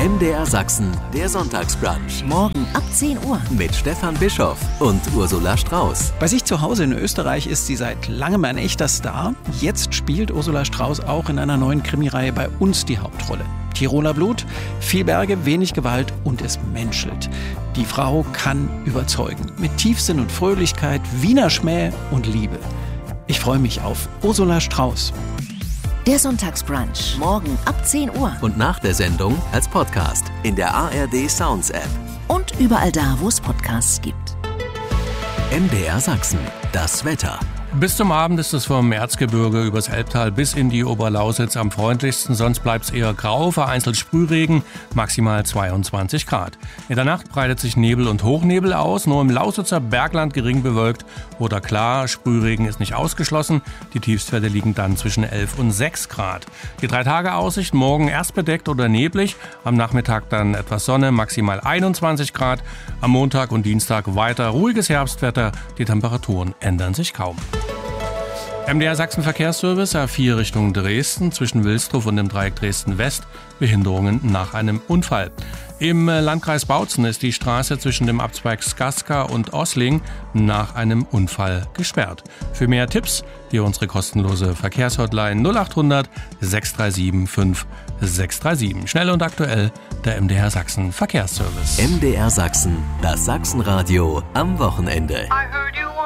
MDR Sachsen, der Sonntagsbrunch. Morgen ab 10 Uhr. Mit Stefan Bischoff und Ursula Strauß. Bei sich zu Hause in Österreich ist sie seit langem ein echter Star. Jetzt spielt Ursula Strauß auch in einer neuen Krimireihe bei uns die Hauptrolle. Tiroler Blut, viel Berge, wenig Gewalt und es menschelt. Die Frau kann überzeugen. Mit Tiefsinn und Fröhlichkeit, Wiener Schmäh und Liebe. Ich freue mich auf Ursula Strauß. Der Sonntagsbrunch. Morgen ab 10 Uhr. Und nach der Sendung als Podcast in der ARD Sounds App. Und überall da, wo es Podcasts gibt. MDR Sachsen. Das Wetter. Bis zum Abend ist es vom Erzgebirge übers Elbtal bis in die Oberlausitz am freundlichsten, sonst bleibt es eher grau, vereinzelt Sprühregen, maximal 22 Grad. In der Nacht breitet sich Nebel und Hochnebel aus, nur im Lausitzer Bergland gering bewölkt oder klar, Sprühregen ist nicht ausgeschlossen, die Tiefstwerte liegen dann zwischen 11 und 6 Grad. Die 3-Tage-Aussicht, morgen erst bedeckt oder neblig, am Nachmittag dann etwas Sonne, maximal 21 Grad, am Montag und Dienstag weiter ruhiges Herbstwetter, die Temperaturen ändern sich kaum. MDR Sachsen Verkehrsservice A4 Richtung Dresden zwischen Wilsdruff und dem Dreieck Dresden-West. Behinderungen nach einem Unfall. Im Landkreis Bautzen ist die Straße zwischen dem Abzweig Skaska und Ossling nach einem Unfall gesperrt. Für mehr Tipps hier unsere kostenlose Verkehrshotline 0800 637 5637. Schnell und aktuell der MDR Sachsen Verkehrsservice. MDR Sachsen, das Sachsenradio am Wochenende.